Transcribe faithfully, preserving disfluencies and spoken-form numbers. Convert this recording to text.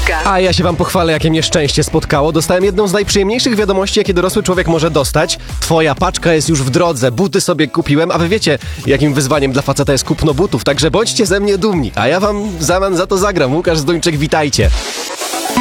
Polska. A ja się wam pochwalę, jakie mnie szczęście spotkało. Dostałem jedną z najprzyjemniejszych wiadomości, jakie dorosły człowiek może dostać. Twoja paczka jest już w drodze, buty sobie kupiłem, a wy wiecie, jakim wyzwaniem dla faceta jest kupno butów, także bądźcie ze mnie dumni. A ja wam w zamian za to zagram. Łukasz Zduńczyk, witajcie.